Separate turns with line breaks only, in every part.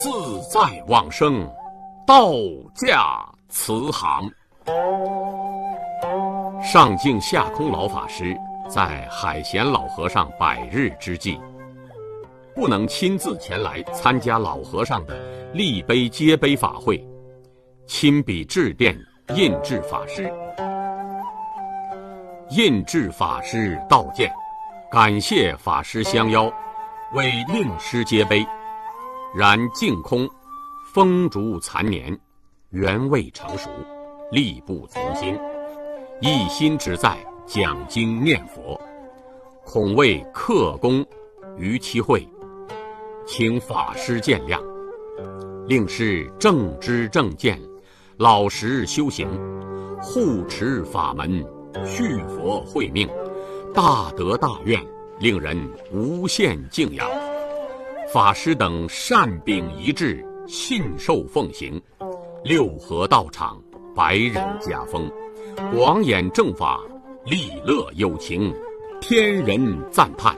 自在往生，道驾慈航。上净下空老法师在海贤老和尚100日之际，不能亲自前来参加老和尚的立碑接碑法会，亲笔致电印智法师。印智法师道见，感谢法师相邀，为令师接碑。然净空风烛残年，缘未成熟，力不从心，一心只在讲经念佛，恐为克功于其会，请法师见谅。令师正知正见，老实修行，护持法门，续佛慧命，大德大愿，令人无限敬仰。法师等善秉一致，信受奉行，六合道场100人家风，广演正法，利乐有情，天人赞叹。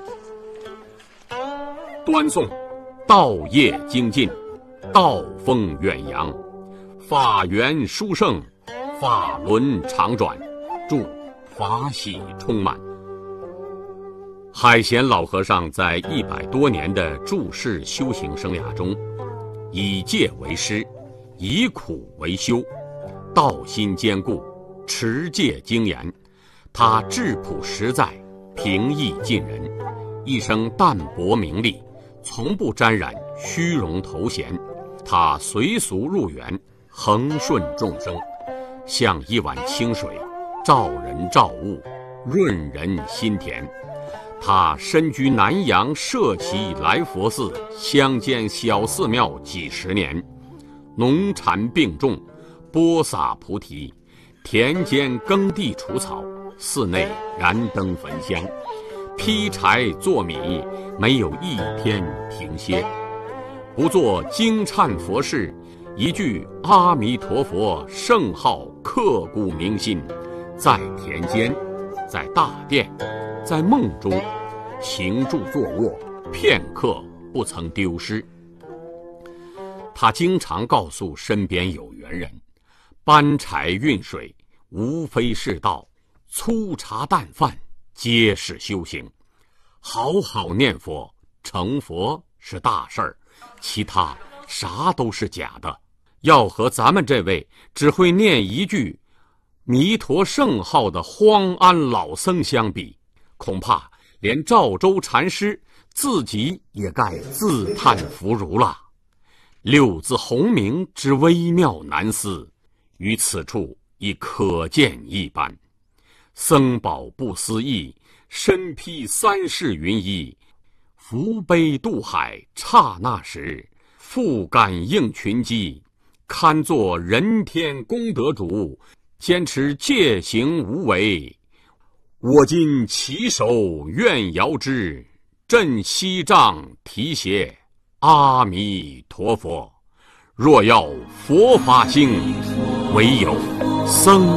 端诵道业精进，道风远扬，法源殊胜，法轮常转，祝法喜充满。海贤老和尚在100多年的住世修行生涯中，以戒为师，以苦为修，道心坚固，持戒精严。他质朴实在，平易近人，一生淡泊名利，从不沾染虚荣头衔。他随俗入园，恒顺众生，像一碗清水，照人照物，润人心田。他身居南阳社稷来佛寺乡间小寺庙几十年，农禅并种，播撒菩提，田间耕地除草，寺内燃灯焚香，劈柴做米，没有一天停歇。不做惊忏佛事，一句阿弥陀佛圣号刻骨铭心，在田间，在大殿，在梦中，行住坐卧，片刻不曾丢失。他经常告诉身边有缘人，搬柴运水无非是道，粗茶淡饭皆是修行。好好念佛，成佛是大事儿，其他啥都是假的。要和咱们这位只会念一句弥陀圣号的荒安老僧相比，恐怕连赵州禅师自己也该自叹弗如了。六字洪名之微妙难思，于此处已可见一斑。僧宝不思议，身披3世云衣，扶悲渡海刹那时，复感应群机，堪作人天功德主，坚持戒行无为。我今起手愿遥之，振西杖提携阿弥陀佛。若要佛法兴，唯有僧